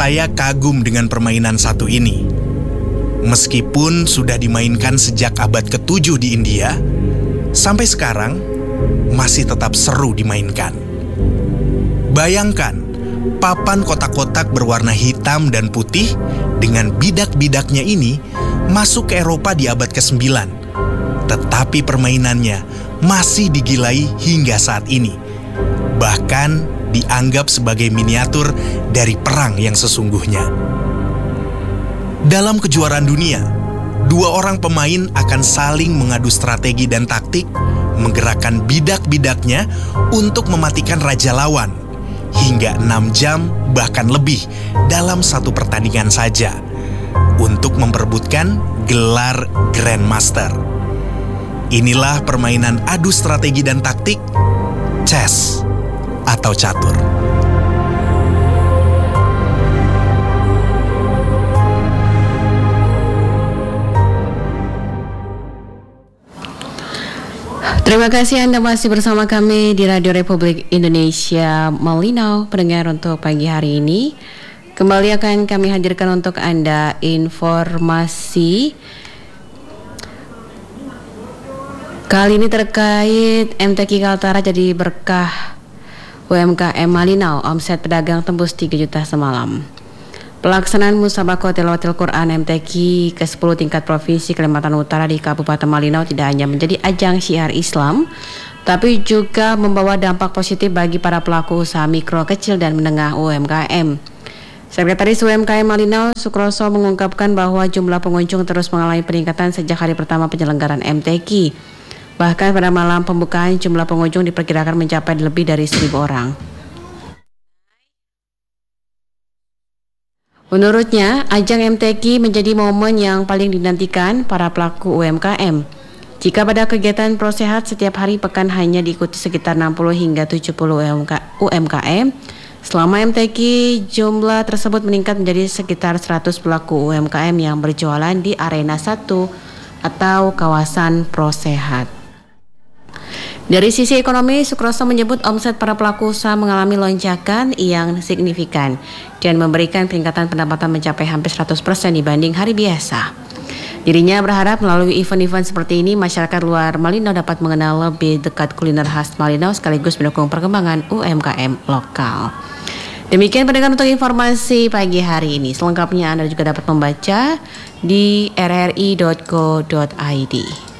Saya kagum dengan permainan satu ini. Meskipun sudah dimainkan sejak abad ke-7 di India, sampai sekarang masih tetap seru dimainkan. Bayangkan, papan kotak-kotak berwarna hitam dan putih dengan bidak-bidaknya ini masuk ke Eropa di abad ke-9. Tetapi permainannya masih digilai hingga saat ini. Bahkan dianggap sebagai miniatur dari perang yang sesungguhnya. Dalam kejuaraan dunia, dua orang pemain akan saling mengadu strategi dan taktik, menggerakkan bidak-bidaknya untuk mematikan raja lawan, hingga 6 jam bahkan lebih dalam satu pertandingan saja, untuk memperebutkan gelar Grandmaster. Inilah permainan adu strategi dan taktik, chess atau catur. Terima kasih Anda masih bersama kami di Radio Republik Indonesia Malinau. Pendengar, untuk pagi hari ini kembali akan kami hadirkan untuk Anda informasi kali ini terkait MTQ Kaltara jadi berkah UMKM Malinau, omset pedagang tembus 3 juta semalam. Pelaksanaan Musabaqah Tilawatil Quran MTQ ke-10 tingkat Provinsi Kalimantan Utara di Kabupaten Malinau tidak hanya menjadi ajang syiar Islam, tapi juga membawa dampak positif bagi para pelaku usaha mikro, kecil, dan menengah UMKM. Sekretaris UMKM Malinau, Sukroso, mengungkapkan bahwa jumlah pengunjung terus mengalami peningkatan sejak hari pertama penyelenggaraan MTQ. Bahkan pada malam pembukaan jumlah pengunjung diperkirakan mencapai lebih dari 1.000 orang. Menurutnya, ajang MTQ menjadi momen yang paling dinantikan para pelaku UMKM. Jika pada kegiatan Prosehat setiap hari pekan hanya diikuti sekitar 60 hingga 70 UMKM, selama MTQ jumlah tersebut meningkat menjadi sekitar 100 pelaku UMKM yang berjualan di Arena 1 atau kawasan Prosehat. Dari sisi ekonomi, Sukroso menyebut omset para pelaku usaha mengalami lonjakan yang signifikan dan memberikan peningkatan pendapatan mencapai hampir 100% dibanding hari biasa. Dirinya berharap melalui event-event seperti ini, masyarakat luar Malinau dapat mengenal lebih dekat kuliner khas Malinau sekaligus mendukung perkembangan UMKM lokal. Demikian pendengar untuk informasi pagi hari ini. Selengkapnya Anda juga dapat membaca di rri.co.id.